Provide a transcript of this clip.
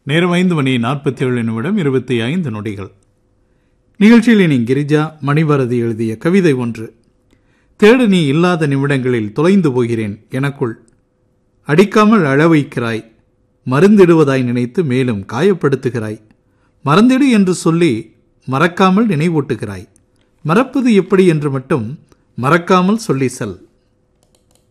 நேரம் 5:47:25. நிகழ்ச்சியில் இனி கிரிஜா மணிபாரதி எழுதிய கவிதை ஒன்று. தேடு நீ இல்லாத நிமிடங்களில் தொலைந்து போகிறேன் எனக்குள். அடிக்காமல் அழ வைக்கிறாய், மருந்திடுவதாய் நினைத்து மேலும் காயப்படுத்துகிறாய். மறந்திடு என்று சொல்லி மறக்காமல் நினைவூட்டுகிறாய். மறப்பது எப்படி என்று மட்டும் மறக்காமல் சொல்லி செல்.